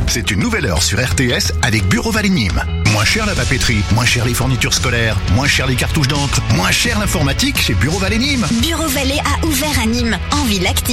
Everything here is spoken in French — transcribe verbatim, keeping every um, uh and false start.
C'est une nouvelle heure sur R T S avec Bureau Vallée Nîmes. Moins cher la papeterie, moins cher les fournitures scolaires, moins cher les cartouches d'encre, moins cher l'informatique chez Bureau Vallée Nîmes. Bureau Vallée a ouvert à Nîmes, en ville active.